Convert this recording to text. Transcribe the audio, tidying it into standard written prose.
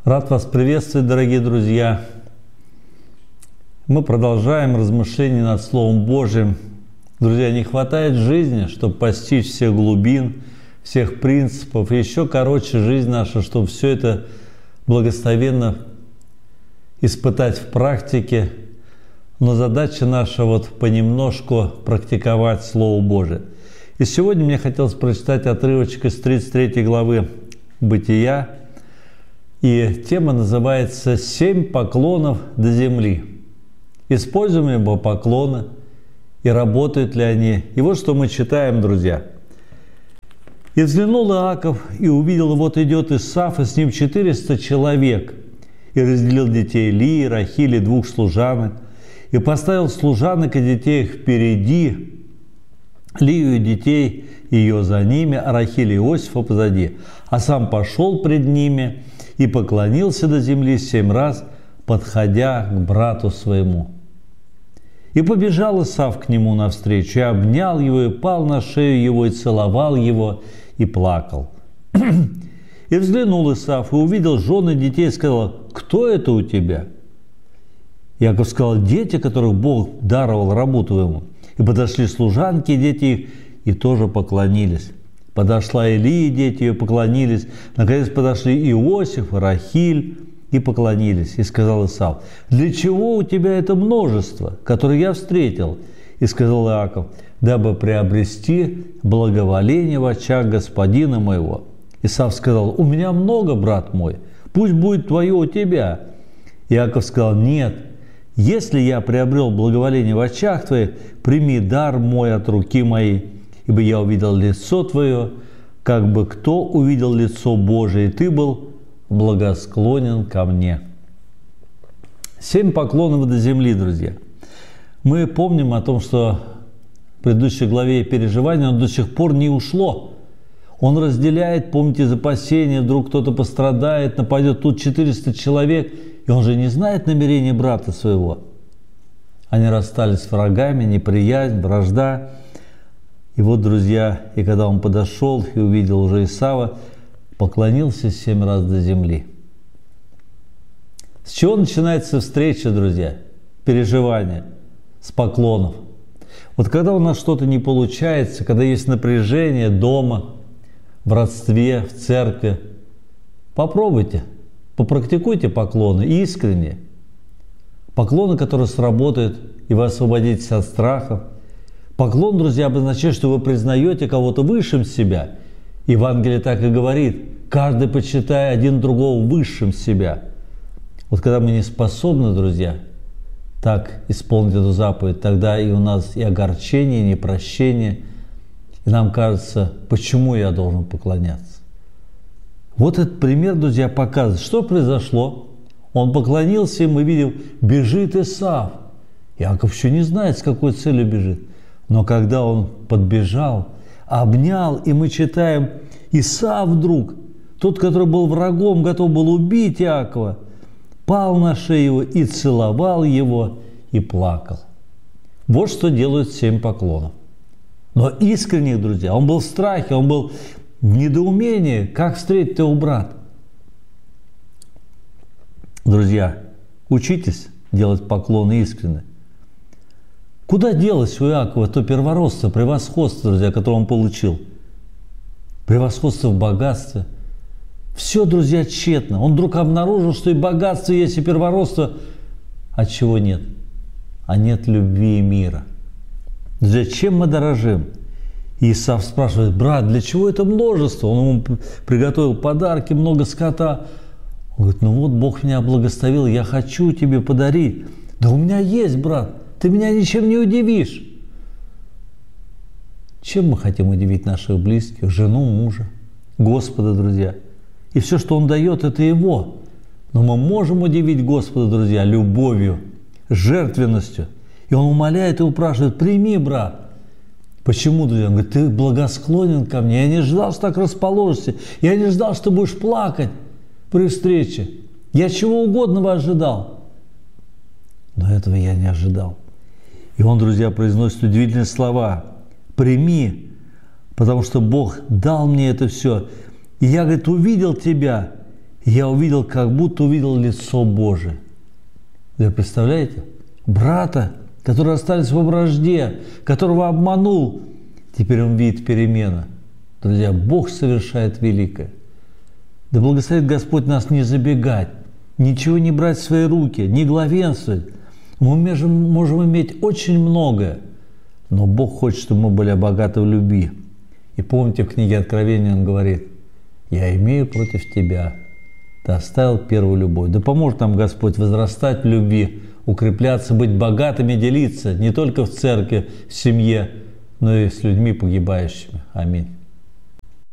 Рад вас приветствовать, дорогие друзья. Мы продолжаем размышления над Словом Божьим. Друзья, не хватает жизни, чтобы постичь всех глубин, всех принципов. И еще короче жизнь наша, чтобы все это благословенно испытать в практике. Но задача наша понемножку практиковать Слово Божие. И сегодня мне хотелось прочитать отрывочек из 33 главы Бытия. И тема называется «7 поклонов до земли». Используем ли поклоны и работают ли они? И вот что мы читаем, друзья. «И взглянул Иаков, и увидел, идет Исав, и с ним 400 человек, и разделил детей Лии, Рахили, 2 служанок, и поставил служанок и детей их впереди, Лию и детей ее за ними, а Рахили и Иосифа позади, а сам пошел пред ними и поклонился до земли 7 раз, подходя к брату своему. И побежал Исав к нему навстречу, и обнял его, и пал на шею его, и целовал его, и плакал. И взглянул Исав, и увидел жены детей, и сказал: «Кто это у тебя?» Иаков сказал: «Дети, которых Бог даровал рабу твоему». И подошли служанки, и дети их, и тоже поклонились. Подошла Илия, дети ее поклонились. Наконец подошли Иосиф, Рахиль, и поклонились. И сказал Исав: «Для чего у тебя это множество, которое я встретил?» И сказал Иаков: «Дабы приобрести благоволение в очах господина моего». Исав сказал: «У меня много, брат мой, пусть будет твое у тебя». Иаков сказал: «Нет, если я приобрел благоволение в очах твоих, прими дар мой от руки моей, ибо я увидел лицо твое, как бы кто увидел лицо Божие, и ты был благосклонен ко мне». 7 поклонов до земли, друзья. Мы помним о том, что в предыдущей главе переживания он до сих пор не ушло. Он разделяет, помните, опасения, вдруг кто-то пострадает, нападет, тут 400 человек, и он же не знает намерения брата своего. Они расстались с врагами, неприязнь, вражда. И друзья, и когда он подошел и увидел уже Исава, поклонился 7 раз до земли. С чего начинается встреча, друзья? Переживание. С поклонов. Когда у нас что-то не получается, когда есть напряжение дома, в родстве, в церкви, попробуйте, попрактикуйте поклоны искренне. Поклоны, которые сработают, и вы освободитесь от страхов. Поклон, друзья, обозначает, что вы признаете кого-то высшим себя. Евангелие так и говорит: каждый почитая один другого высшим себя. Когда мы не способны, друзья, так исполнить эту заповедь, тогда и у нас и огорчение, и непрощение. И нам кажется, почему я должен поклоняться? Этот пример, друзья, показывает, что произошло. Он поклонился, и мы видим, бежит Исав. Иаков еще не знает, с какой целью бежит. Но когда он подбежал, обнял, и мы читаем, Исав вдруг, тот, который был врагом, готов был убить Иакова, пал на шею его и целовал его, и плакал. Вот что делают 7 поклонов. Но искренних, друзья, он был в страхе, он был в недоумении, как встретить его брата. Друзья, учитесь делать поклоны искренне. Куда делось у Иакова то первородство, превосходство, друзья, которое он получил? Превосходство в богатстве. Все, друзья, тщетно. Он вдруг обнаружил, что и богатство есть, и первородство. А чего нет? А нет любви и мира. Зачем мы дорожим? И Исав спрашивает: брат, для чего это множество? Он ему приготовил подарки, много скота. Он говорит: Бог меня благословил, я хочу тебе подарить. Да у меня есть, брат, ты меня ничем не удивишь. Чем мы хотим удивить наших близких? Жену, мужа, Господа, друзья. И все, что Он дает, это Его. Но мы можем удивить Господа, друзья, любовью, жертвенностью. И Он умоляет и упрашивает: прими, брат. Почему, друзья? Он говорит: ты благосклонен ко мне. Я не ждал, что так расположишься. Я не ждал, что будешь плакать при встрече. Я чего угодно ожидал. Но этого я не ожидал. И он, друзья, произносит удивительные слова: прими, потому что Бог дал мне это все. И я, говорит, увидел тебя, я увидел, как будто увидел лицо Божие. Вы представляете? Брата, которые остались во вражде, которого обманул, теперь он видит перемену. Друзья, Бог совершает великое. Да благословит Господь нас не забегать, ничего не брать в свои руки, не главенствовать. Мы можем иметь очень многое, но Бог хочет, чтобы мы были богаты в любви. И помните, в книге Откровения Он говорит: «Я имею против тебя, ты оставил первую любовь». Да поможет нам Господь возрастать в любви, укрепляться, быть богатыми, делиться не только в церкви, в семье, но и с людьми погибающими. Аминь.